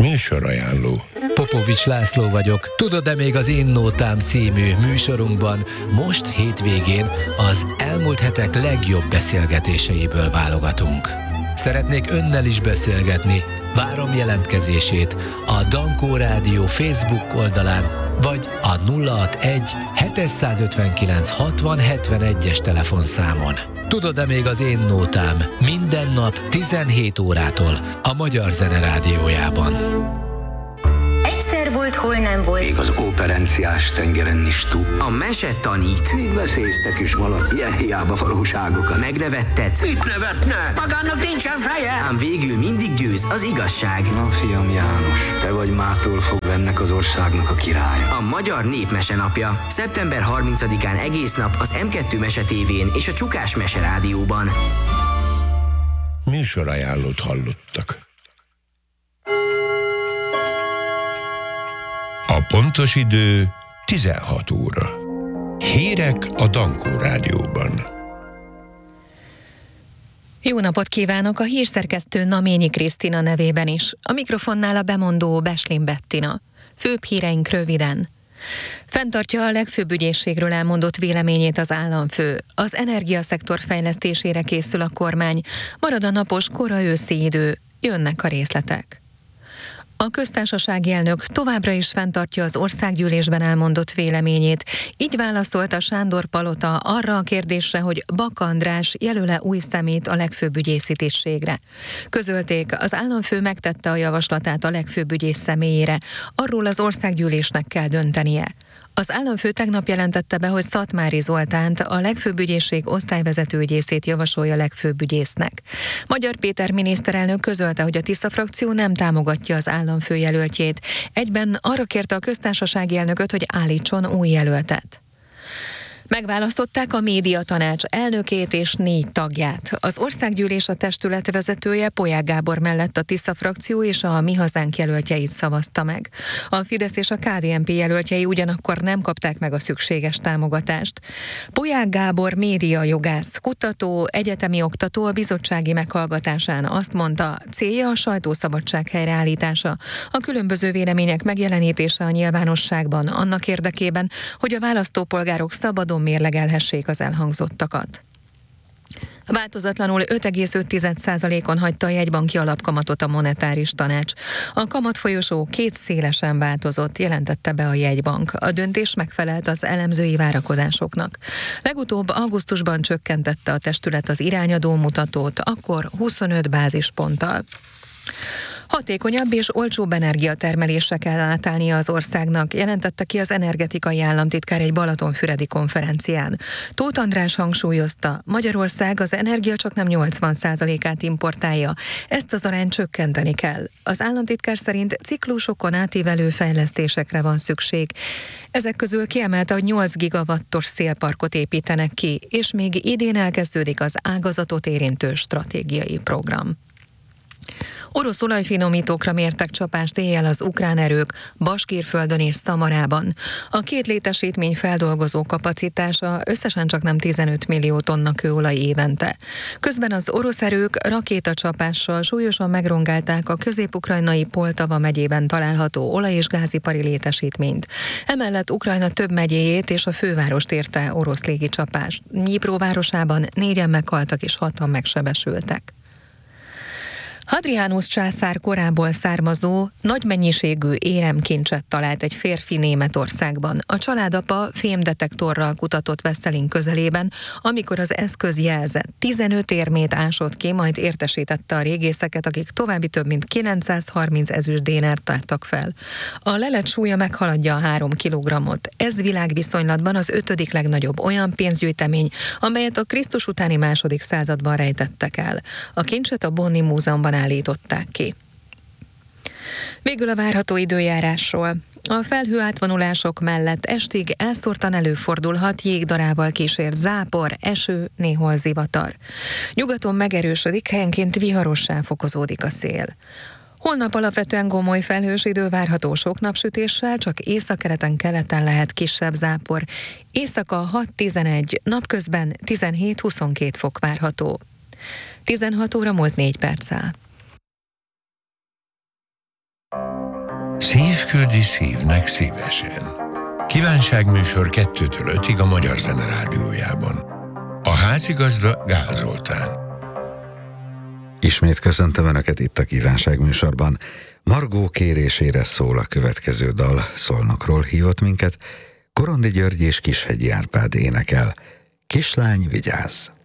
Műsorajánló. Popovics László vagyok. Tudod-e még az Én Nótám című műsorunkban most hétvégén az elmúlt hetek legjobb beszélgetéseiből válogatunk. Szeretnék önnel is beszélgetni. Várom jelentkezését a Dankó Rádió Facebook oldalán, vagy a 061 759 60 71-es telefonszámon. Tudod-e még az Én Nótám minden nap 17 órától a Magyar Zene Rádiójában. Egyszer volt, hol nem volt. Még az operenciás tengeren is túl. A mese tanít. Még veszélyeztek is valaki, ilyen hiába valóságokat. Megnevettet. Mit nevetne? Magának nincsen feje! Ám végül mindig győz az igazság. Na, fiam János, te vagy mától fogva ennek az országnak a királya. A Magyar Népmese napja. Szeptember 30-án egész nap az M2 Mese tévén és a Csukás Mese Rádióban. Műsorajánlót hallottak. A pontos idő 16 óra. Hírek a Dankó Rádióban. Jó napot kívánok a hírszerkesztő Naményi Krisztina nevében is. A mikrofonnál a bemondó Beslin Bettina. Főbb híreink röviden. Fenntartja a legfőbb ügyészségről elmondott véleményét az államfő. Az energiaszektor fejlesztésére készül a kormány. Marad a napos kora őszi idő. Jönnek a részletek. A köztársasági elnök továbbra is fenntartja az országgyűlésben elmondott véleményét. Így válaszolt a Sándor Palota arra a kérdésre, hogy Baka András jelöle új személyt a legfőbb ügyészi tisztségre. Közölték, az államfő megtette a javaslatát a legfőbb ügyész személyére. Arról az országgyűlésnek kell döntenie. Az államfő tegnap jelentette be, hogy Szatmári Zoltánt, a legfőbb ügyészség osztályvezető ügyészét javasolja legfőbb ügyésznek. Magyar Péter miniszterelnök közölte, hogy a Tisza frakció nem támogatja az államfő jelöltjét. Egyben arra kérte a köztársasági elnököt, hogy állítson új jelöltet. Megválasztották a médiatanács elnökét és 4 tagját. Az országgyűlés a testület vezetője Polyák Gábor mellett a Tisza frakció és a Mi Hazánk jelöltjeit szavazta meg. A Fidesz és a KDNP jelöltjei ugyanakkor nem kapták meg a szükséges támogatást. Polyák Gábor médiajogász, kutató, egyetemi oktató a bizottsági meghallgatásán azt mondta, célja a sajtószabadság helyreállítása, a különböző vélemények megjelenítése a nyilvánosságban annak érdekében, hogy a választópolgárok szabadon mérlegelhessék az elhangzottakat. Változatlanul 5,5%-on hagyta a jegybanki alapkamatot a monetáris tanács. A kamatfolyosó 2 szélesen változott, jelentette be a jegybank. A döntés megfelelt az elemzői várakozásoknak. Legutóbb augusztusban csökkentette a testület az irányadó mutatót, akkor 25 bázisponttal. Hatékonyabb és olcsóbb energiatermelésre kell átállnia az országnak, jelentette ki az energetikai államtitkár egy balatonfüredi konferencián. Tóth András hangsúlyozta, Magyarország az energia csak nem 80%-át importálja, ezt az arányt csökkenteni kell. Az államtitkár szerint ciklusokon átívelő fejlesztésekre van szükség. Ezek közül kiemelte, hogy 8 gigawattos szélparkot építenek ki, és még idén elkezdődik az ágazatot érintő stratégiai program. Orosz olajfinomítókra mértek csapást éjjel az ukrán erők Baskírföldön és Szamarában. A 2 létesítmény feldolgozó kapacitása összesen csak nem 15 millió tonna kőolaj évente. Közben az orosz erők rakétacsapással súlyosan megrongálták a közép-ukrajnai Poltava megyében található olaj- és gázipari létesítményt. Emellett Ukrajna több megyéjét és a fővárost érte orosz légicsapás. Dnyipró városában 4-en meghaltak és 6-an megsebesültek. Hadrianus császár korából származó, nagy mennyiségű éremkincset talált egy férfi Németországban. A családapa fémdetektorral kutatott Vesztelin közelében, amikor az eszköz jelzett. 15 érmét ásott ki, majd értesítette a régészeket, akik további több mint 930 ezüst dénárt tártak fel. A lelet súlya meghaladja a 3 kilogrammot. Ez világviszonylatban az 5. legnagyobb olyan pénzgyűjtemény, amelyet a Krisztus utáni 2. században rejtettek el. A kincset a Bonni Múzeumban állították ki. Végül a várható időjárásról. A felhőátvonulások mellett estig elszórtan előfordulhat jégdarával kísért zápor, eső, néhol zivatar. Nyugaton megerősödik, helyenként viharossá fokozódik a szél. Holnap alapvetően gomoly felhős idő várható sok napsütéssel, csak északkeleten-keleten lehet kisebb zápor. Éjszaka 6-11, napközben 17-22 fok várható. 16 óra múlt 4 perccel. Szív küldi szívnek szívesen. Kívánságműsor 2-től 5-ig a Magyar Zene Rádiójában. A házigazda Gál Zoltán. Ismét köszöntöm Önöket itt a kívánságműsorban. Margó kérésére szól a következő dal, Szolnokról hívott minket. Korondi György és Kishegyi Árpád énekel. Kislány, vigyázz!